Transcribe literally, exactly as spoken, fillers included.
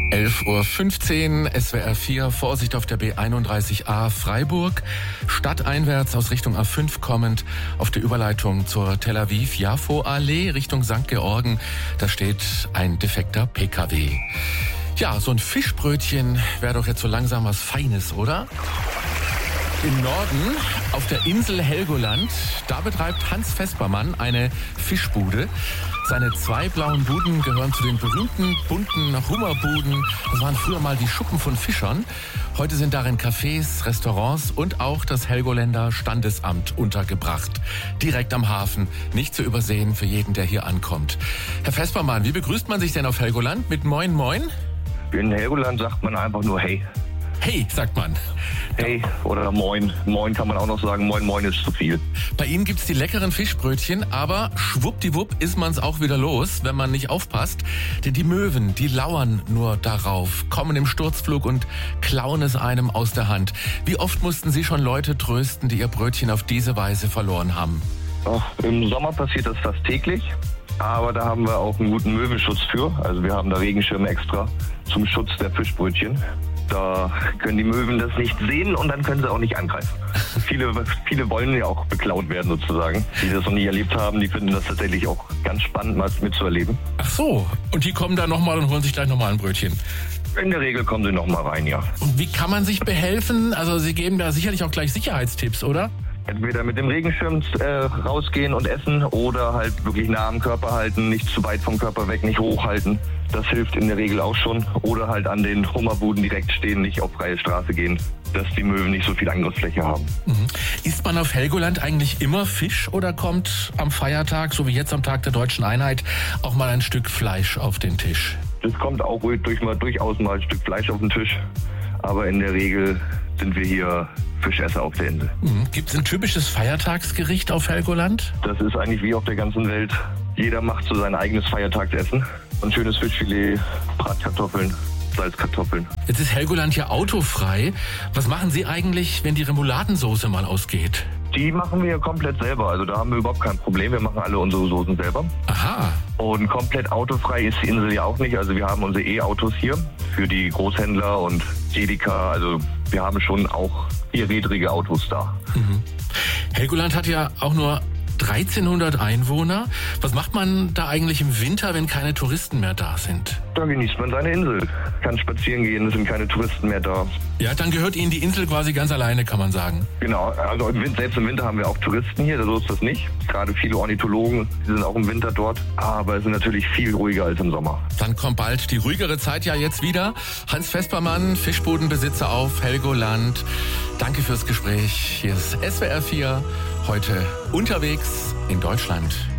elf Uhr fünfzehn, S W R vier, Vorsicht auf der B einunddreißig A Freiburg, stadteinwärts aus Richtung A fünf kommend, auf der Überleitung zur Tel Aviv-Jafo-Allee Richtung Sankt Georgen, da steht ein defekter P K W. Ja, so ein Fischbrötchen wäre doch jetzt so langsam was Feines, oder? Im Norden, auf der Insel Helgoland, da betreibt Hans Vespermann eine Fischbude. Seine zwei blauen Buden gehören zu den berühmten, bunten Hummerbuden. Das waren früher mal die Schuppen von Fischern. Heute sind darin Cafés, Restaurants und auch das Helgoländer Standesamt untergebracht. Direkt am Hafen, nicht zu übersehen für jeden, der hier ankommt. Herr Vespermann, wie begrüßt man sich denn auf Helgoland? Mit Moin Moin? In Helgoland sagt man einfach nur Hey. Hey, sagt man. Hey oder Moin. Moin kann man auch noch sagen. Moin Moin ist zu viel. Bei Ihnen gibt's die leckeren Fischbrötchen, aber schwuppdiwupp ist man's auch wieder los, wenn man nicht aufpasst. Denn die Möwen, die lauern nur darauf, kommen im Sturzflug und klauen es einem aus der Hand. Wie oft mussten Sie schon Leute trösten, die ihr Brötchen auf diese Weise verloren haben? Ach, im Sommer passiert das fast täglich. Aber da haben wir auch einen guten Möwenschutz für. Also wir haben da Regenschirme extra zum Schutz der Fischbrötchen. Da können die Möwen das nicht sehen und dann können sie auch nicht angreifen. Viele, viele wollen ja auch beklaut werden sozusagen. Die das noch nie erlebt haben, die finden das tatsächlich auch ganz spannend, mal mitzuerleben. Ach so, und die kommen dann nochmal und holen sich gleich nochmal ein Brötchen? In der Regel kommen sie nochmal rein, ja. Und wie kann man sich behelfen? Also Sie geben da sicherlich auch gleich Sicherheitstipps, oder? Entweder mit dem Regenschirm äh, rausgehen und essen oder halt wirklich nah am Körper halten, nicht zu weit vom Körper weg, nicht hochhalten. Das hilft in der Regel auch schon. Oder halt an den Hummerbuden direkt stehen, nicht auf freie Straße gehen, dass die Möwen nicht so viel Angriffsfläche haben. Mhm. Isst man auf Helgoland eigentlich immer Fisch oder kommt am Feiertag, so wie jetzt am Tag der Deutschen Einheit, auch mal ein Stück Fleisch auf den Tisch? Es kommt auch ruhig durch mal, durchaus mal ein Stück Fleisch auf den Tisch. Aber in der Regel sind wir hier Fischesser auf der Insel. Mhm. Gibt es ein typisches Feiertagsgericht auf Helgoland? Das ist eigentlich wie auf der ganzen Welt. Jeder macht so sein eigenes Feiertagsessen. Ein schönes Fischfilet, Bratkartoffeln, Salzkartoffeln. Jetzt ist Helgoland ja autofrei. Was machen Sie eigentlich, wenn die Remouladensoße mal ausgeht? Die machen wir komplett selber. Also da haben wir überhaupt kein Problem. Wir machen alle unsere Soßen selber. Aha. Und komplett autofrei ist die Insel ja auch nicht. Also wir haben unsere E-Autos hier für die Großhändler und Edeka. Also wir haben schon auch vierrädrige Autos da. Mhm. Helgoland hat ja auch nur dreizehnhundert Einwohner. Was macht man da eigentlich im Winter, wenn keine Touristen mehr da sind? Da genießt man seine Insel. Kann spazieren gehen, es sind keine Touristen mehr da. Ja, dann gehört Ihnen die Insel quasi ganz alleine, kann man sagen. Genau, also im Winter, selbst im Winter haben wir auch Touristen hier, so ist das nicht. Gerade viele Ornithologen, die sind auch im Winter dort. Aber es ist natürlich viel ruhiger als im Sommer. Dann kommt bald die ruhigere Zeit ja jetzt wieder. Hans Vespermann, Fischbudenbesitzer auf Helgoland. Danke fürs Gespräch. Hier ist S W R vier, heute unterwegs in Deutschland.